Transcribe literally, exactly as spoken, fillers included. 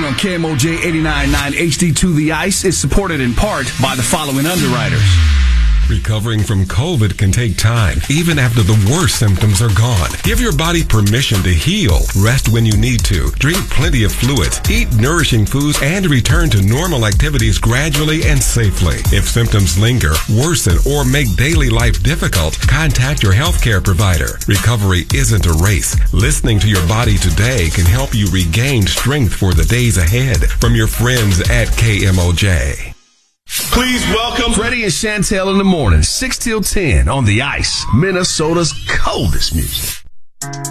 on K M O J eighty-nine point nine H D two The Ice is supported in part by the following underwriters. Recovering from COVID can take time, even after the worst symptoms are gone. Give your body permission to heal. Rest when you need to. Drink plenty of fluids. Eat nourishing foods and return to normal activities gradually and safely. If symptoms linger, worsen, or make daily life difficult, contact your healthcare provider. Recovery isn't a race. Listening to your body today can help you regain strength for the days ahead. From your friends at K M O J. Please welcome Freddie and Chantel in the morning, six till ten on The Ice, Minnesota's coldest music.